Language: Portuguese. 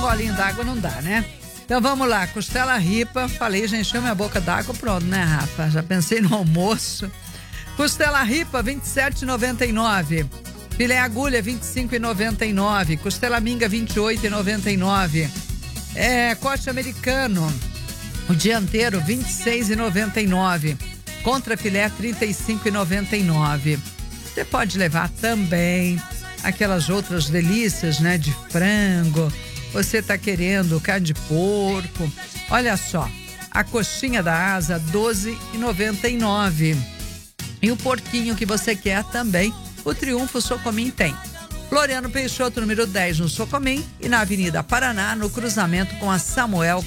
golinho d'água não dá, né? Então vamos lá, costela ripa, falei, já encheu minha boca d'água, pronto, né, Rafa? Já pensei no almoço. Costela ripa, R$ 27,99. Filé agulha, R$ 25,99. Costela minga, R$ 28,99. Corte americano, o dianteiro, R$ 26,99. Contra filé, R$ 35,99. Você pode levar também aquelas outras delícias, né, de frango. Você tá querendo carne de porco. Olha só, a coxinha da asa, R$ 12,99. E o porquinho que você quer também, o Triunfo Socomim tem. Floriano Peixoto, número 10, no Socomim, e na Avenida Paraná, no cruzamento com a Samuel